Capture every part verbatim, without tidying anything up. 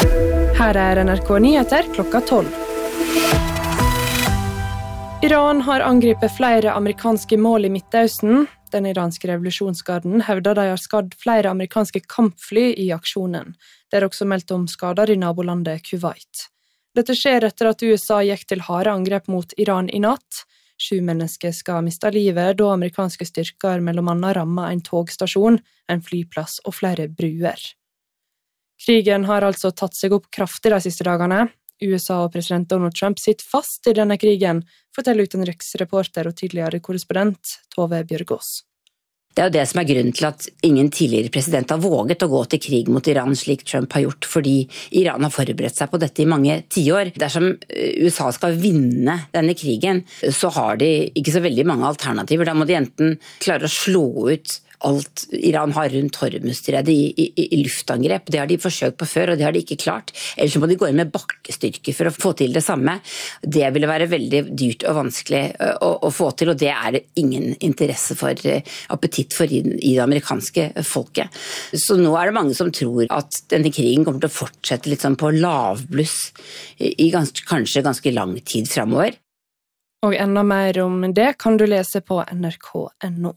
Her er N R K Nyheter klokka tolv. Iran har angrepet flere amerikanske mål i Midtøsten. Den iranske revolusjonsgarden hevder de har skadd flere amerikanske kampfly i aksjonen. Det er også meldt om skader i nabolandet Kuwait. Dette skjer etter at U S A gikk til harde angrep mot Iran i natt. Sju mennesker skal ha mistet livet, da amerikanske styrker mellom annet rammet en togstasjon, en flyplass og flere bruer. Krigen har altså tatt seg opp kraftig de siste dagene. U S A og president Donald Trump sitter fast i denne krigen, forteller utenriksreporter og tidligere korrespondent Tove Bjørgaas. Det er jo det som er grunnen til at ingen tidligere president har våget å gå til krig mot Iran slik Trump har gjort, fordi Iran har forberedt seg på dette i mange tiår. Dersom U S A skal vinne denne krigen, så har de ikke så veldig mange alternativer. Da må de enten klare å slå ut alt Iran har rundt Hormuzstredet i, i, i luftangrep. Det har de forsøkt på før, og det har de ikke klart. Ellers må de gå inn med bakkestyrker for å få til det samme. Det ville være veldig dyrt og vanskelig å, å få til, og det er det ingen interesse for, appetitt for i, i det amerikanske folket. Så nå er det mange som tror at denne krigen kommer til å fortsette litt sånn på lavbluss i ganske, kanskje ganske lang tid fremover. Og enda mer om det kan du lese på N R K punktum N O.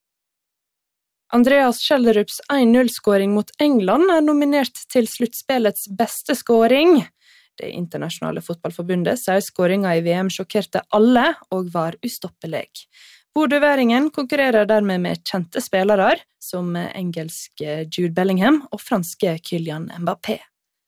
Andreas Schjelderups en null-skåring mot England er nominert til sluttspillets beste skåring. Det internasjonale fotballforbundet sier skåringen i V M sjokkerte alle og var ustoppelig. Bodøværingen konkurrerer dermed med kjente spillere, som engelske Jude Bellingham og franske Kylian Mbappé.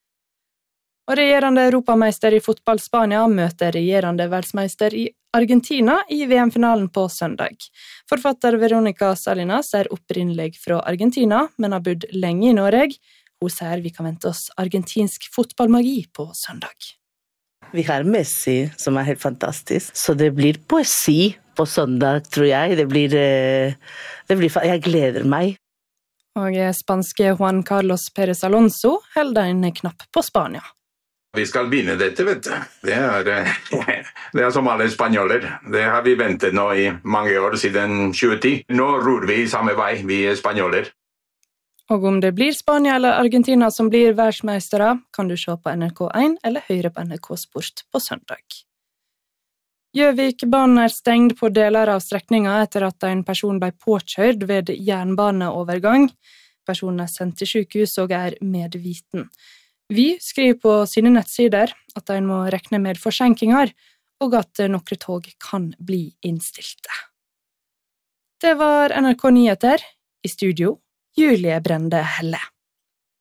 Og regjerende europameister i fotball Spania møter regjerende verdensmeister i Argentina i V M-finalen på søndag. Forfatter Veronica Salinas er opprinnelig fra Argentina, men har bodd lenge i Norge. Hun sier vi kan vente oss argentinsk fotballmagi på søndag. Vi har Messi, som er helt fantastisk, så det blir poesi på søndag, tror jeg. Det blir, det blir, jeg gleder meg. Og spanske Juan Carlos Pérez Alonso holder en knapp på Spania. Vi skal vinne dette, vet du. Det er, det er som alle spanjoler. Det har vi ventet nå i mange år, siden tjue ti. Nå ror vi samme vei, vi er spanjoler. Og om det blir Spania eller Argentina som blir verdensmeistere, kan du se på N R K én eller høre på N R K Sport på søndag. Gjøvikbanen er stengt på deler av strekningen etter at en person ble påkjørt ved jernbaneovergang. Personen er sendt til sykehus og er medviten. Vi skriver på sine nettsider at en må rekne med forsinkinger, og at noen tog kan bli innstilte. Det var N R K Nyheter. I studio, Julie Brende Helle.